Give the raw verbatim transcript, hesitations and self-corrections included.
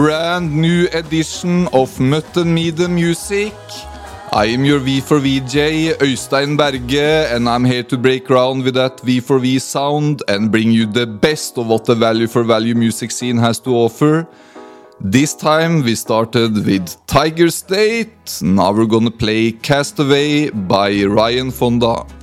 Brand new edition of Mutton Media Music. I am your V four V J, Øystein Berge, and I'm here to break ground with that V four V sound and bring you the best of what the value for value music scene has to offer. This time we started with Tiger State. Now we're gonna play Castaway by Ryan Fonda.